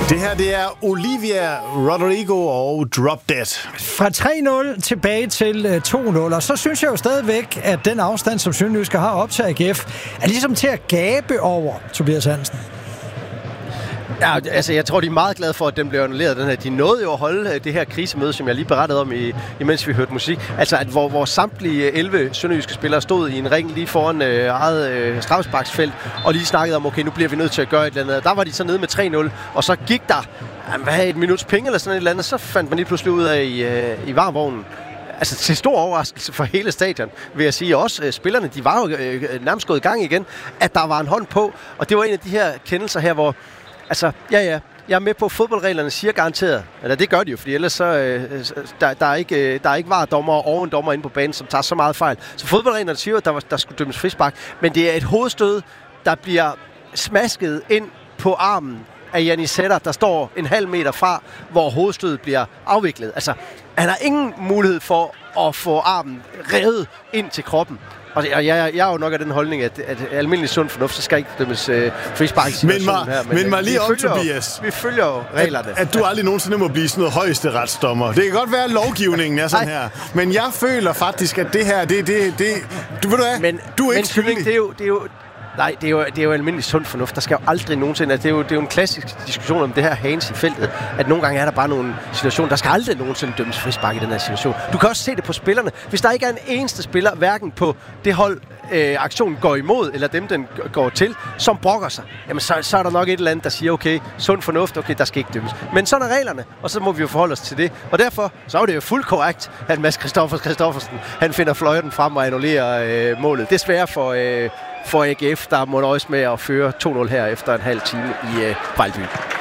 Det her, det er Olivia Rodrigo og Drop Dead. Fra 3-0 tilbage til 2-0, og så synes jeg jo stadigvæk, at den afstand, som Sønderjyske har op til AGF, er ligesom til at gabe over, Tobias Hansen. Ja, altså jeg tror, de er meget glade for, at den blev annulleret. Den her. De nåede jo at holde det her krisemøde, som jeg lige berettede om, imens vi hørte musik. Altså, at hvor samtlige 11 sønderjyske spillere stod i en ring lige foran eget straffesparksfelt, og lige snakkede om, okay, nu bliver vi nødt til at gøre et eller andet. Der var de så nede med 3-0, og så gik der et minuts penge eller sådan et eller andet, så fandt man lige pludselig ud af i varmvognen. Altså til stor overraskelse for hele stadion, vil jeg sige. Også spillerne, de var jo nærmest gået i gang igen, at der var en hånd på. Og det var en af de her kendelser her, hvor altså, jeg er med på, fodboldreglerne siger garanteret. Eller det gør de jo, fordi ellers så, der er ikke VAR-dommer og ovendommer inde på banen, som tager så meget fejl. Så fodboldreglerne siger jo, at der skulle dømmes frispark. Men det er et hovedstød, der bliver smasket ind på armen af Jannis Sætter, der står en halv meter fra, hvor hovedstødet bliver afviklet. Altså, han har ingen mulighed for at få armen revet ind til kroppen. Og jeg er jo nok af den holdning, at almindelig sund fornuft, så skal ikke dømmes frispark i situationen her. Men mig lige om, Tobias. Vi følger jo reglerne. At du aldrig nogensinde må blive sådan noget højeste retsdommer. Det kan godt være, at lovgivningen er sådan her. Men jeg føler faktisk, at det her, du ved du hvad? Du er ikke skyldig. Nej, det er jo almindelig sund fornuft. Der skal jo aldrig nogensinde... Det er jo en klassisk diskussion om det her hands i feltet, at nogle gange er der bare nogle situationer, der skal aldrig nogensinde dømmes frispark i den her situation. Du kan også se det på spillerne. Hvis der ikke er en eneste spiller, hverken på det hold, aktionen går imod, eller dem, den går til, som brokker sig, jamen så er der nok et eller andet, der siger, okay, sund fornuft, okay, der skal ikke dømmes. Men sådan er reglerne, og så må vi jo forholde os til det. Og derfor, så er det jo fuldt korrekt, at Mads Christoffersen, han finder fløjten frem og annullerer målet. Desværre for AGF, der må nøjes med at føre 2-0 her efter en halv time i Vejlby.